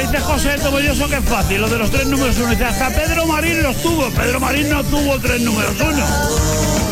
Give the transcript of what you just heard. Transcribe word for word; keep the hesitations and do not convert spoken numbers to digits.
dice José Tomelloso que es fácil, lo de los tres números uno. Dice, hasta Pedro Marín los tuvo. Pedro Marín no tuvo tres números uno.